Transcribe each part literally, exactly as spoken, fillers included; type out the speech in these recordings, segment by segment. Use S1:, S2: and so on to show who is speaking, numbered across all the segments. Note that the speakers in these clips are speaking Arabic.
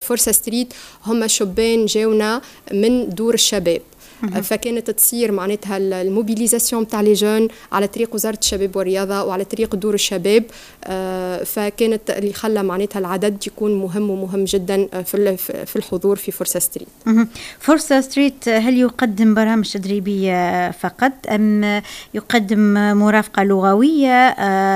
S1: فرصة ستريت هم شبان جاونا من دور الشباب، فكانت تصير معناتها الموبيليزاسيون تاع لي جون على طريق وزارة الشباب والرياضة وعلى طريق دور الشباب، فكانت اللي خلى معناتها العدد يكون مهم ومهم جدا في في الحضور في فرصة ستريت.
S2: فرصة ستريت هل يقدم برامج تدريبية فقط أم يقدم مرافقة لغوية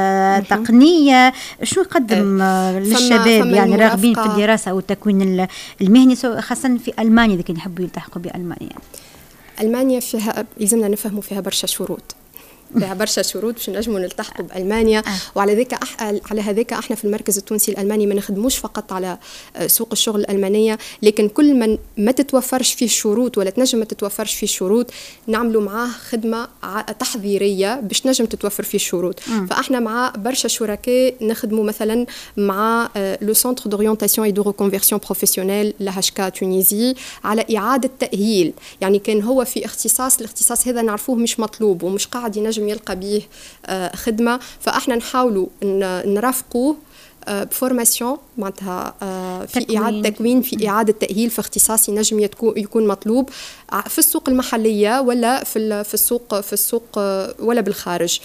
S2: تقنية؟ شو يقدم للشباب يعني راغبين في الدراسة أو التكوين المهني خاصة في ألمانيا إذا كانوا يحبوا يلتحقوا بألمانيا؟
S1: ألمانيا فيها لازمنا نفهموا فيها برشا شروط، فيها برشا شروط باش نجموا نلتحقوا بألمانيا. آه. وعلى ذاك أح... على هذاك احنا في المركز التونسي الألماني ما نخدموش فقط على سوق الشغل الألمانية، لكن كل من ما تتوفرش فيه الشروط ولا تنجم ما تتوفرش فيه الشروط نعملوا معاه خدمة تحضيرية باش نجم تتوفر فيه الشروط. م. فاحنا مع برشا شركاء نخدموا مثلا مع لو سنتر دورينتاسيون اي دو ريكونفيرسيون بروفيسيونيل لهاشكا تونيزي على إعادة تأهيل، يعني كان هو في اختصاص الاختصاص هذا نعرفوه مش مطلوب ومش قاعد ينجم يلقى به خدمة، فاحنا نحاولوا نرافقوه بفورماسيون معناتها في إعادة تكوين في إعادة تأهيل في اختصاص ينجم يكون مطلوب في السوق المحلية ولا في في السوق في السوق ولا بالخارج.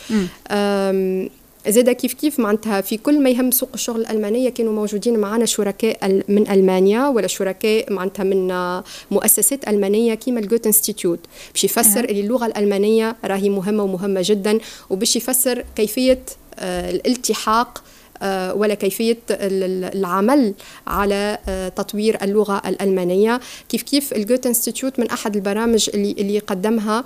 S1: زادا كيف كيف معناتها في كل ما يهم سوق الشغل الألمانية كانوا موجودين معنا شركاء من ألمانيا ولا شركاء معناتها من مؤسسات ألمانية كيما الجوت انستيتيوت باش يفسر أه. اللغة الألمانية راهي مهمة ومهمة جدا، وباش يفسر كيفية الالتحاق ولا كيفية العمل على تطوير اللغة الألمانية. كيف كيف الجوت انستيتيوت من أحد البرامج اللي اللي قدمها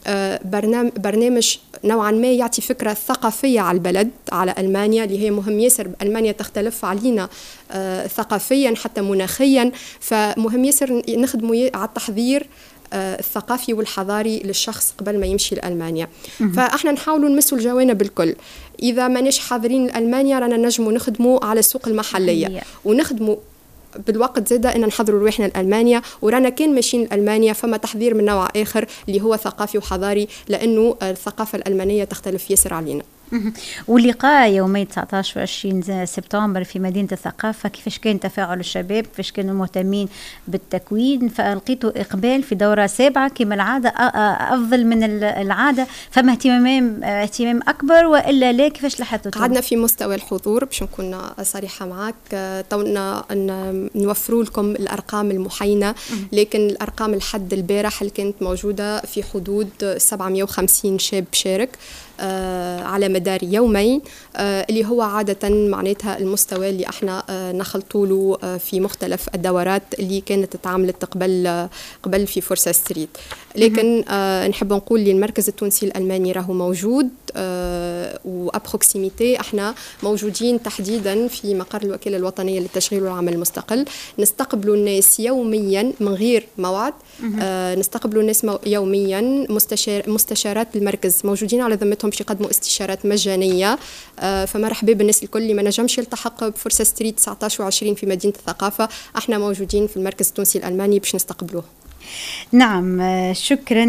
S1: برنامج نوعا ما يعطي فكرة ثقافية على البلد على ألمانيا اللي هي مهم ياسر. ألمانيا تختلف علينا ثقافيا حتى مناخيا، فمهم ياسر نخدموا على التحضير الثقافي والحضاري للشخص قبل ما يمشي لألمانيا. فاحنا نحاولوا نمسوا الجوانب الكل، إذا ما نش حاضرين ألمانيا رانا نجموا نخدموا على السوق المحلية ونخدموا بالوقت زادة إن نحضروا روحنا لألمانيا، ورانا كان ماشيين لألمانيا فما تحضير من نوع آخر اللي هو ثقافي وحضاري لأنه الثقافة الألمانية تختلف ياسر علينا.
S2: واللقاء يومي تسعة عشر وعشرين سبتمبر في مدينة الثقافة، كيفاش كان تفاعل الشباب، كيفاش كانوا مهتمين بالتكوين؟ فلقيتوا إقبال في دورة سابعة كما العادة أفضل من العادة، فما اهتمام اهتمام أكبر وإلا لا؟ كيفاش لاحظتوا؟
S1: قعدنا في مستوى الحضور باش نكون صريحة معك، تونا نوفروا لكم الأرقام المحينة، لكن الأرقام الحد البارح اللي كانت موجودة في حدود سبعمائة وخمسين شاب شارك آه على مدار يومين، آه اللي هو عادة معناتها المستوى اللي احنا آه نخلطوا له آه في مختلف الدورات اللي كانت تعاملت قبل آه قبل في فرصة ستريت. لكن آه نحب نقول لي المركز التونسي الألماني راهو موجود آه وأبروكسيميتي، احنا موجودين تحديدا في مقر الوكالة الوطنية للتشغيل والعمل المستقل، نستقبلوا الناس يوميا من غير موعد، آه نستقبلوا الناس يوميا. مستشار مستشارات المركز موجودين على ذمتهم باش يقدموا استشارات مجانية، آه فمرحبا بالناس الكل اللي ما نجمش يلتحق بفرصة ستريت تسعة عشر وعشرين في مدينة الثقافة، احنا موجودين في المركز التونسي الألماني باش نستقبلوه.
S2: نعم شكرا.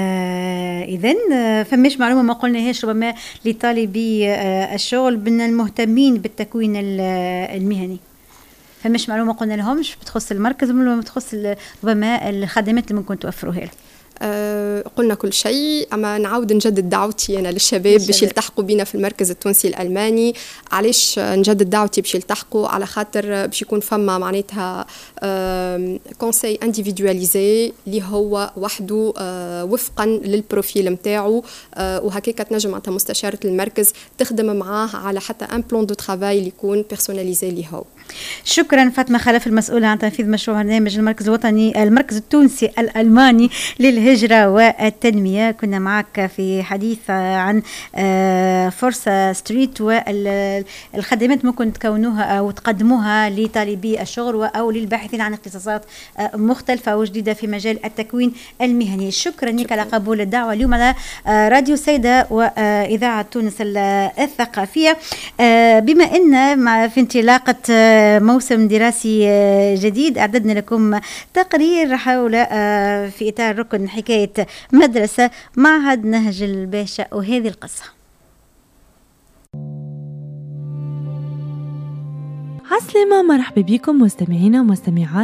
S2: إذن فماش معلومة ما قلناهاش ربما لطالبي الشغل من المهتمين بالتكوين المهني، فماش معلومة قلنا لهمش بتخص المركز وما بتخص ربما الخدمات اللي ممكن توفروها له؟
S1: أه قلنا كل شيء، أما نعاود نجدد دعوتي أنا للشباب باش يلتحقوا بينا في المركز التونسي الألماني. علاش نجدد دعوتي باش يلتحقوا؟ على خاطر باش يكون فما معناتها كونساي انديفيدواليزي اللي هو وحده أه وفقا للبروفيل متاعو، أه وهكاك تنجم معناتها مستشارة المركز تخدم معاه على حتى ان بلان دو ترافاي اللي يكون بيرسوناليزي اللي هو.
S2: شكرا فاطمة خلف المسؤولة عن تنفيذ مشروع برنامج المركز الوطني المركز التونسي الألماني للهجرة والتنمية. كنا معك في حديث عن فرصة ستريت والخدمات ممكن تكونوها أو تقدموها لطالبي الشغل أو للباحثين عن اختصاصات مختلفة وجديدة في مجال التكوين المهني. شكرا لك على قبول الدعوة اليوم على راديو سيدة وإذاعة تونس الثقافية، بما أن في انطلاقة موسم دراسي جديد أعددنا لكم تقرير حول في إطار ركن حكاية مدرسة معهد نهج الباشا وهذه القصة.
S3: عسلامة، مرحبا بكم مستمعينا ومستمعات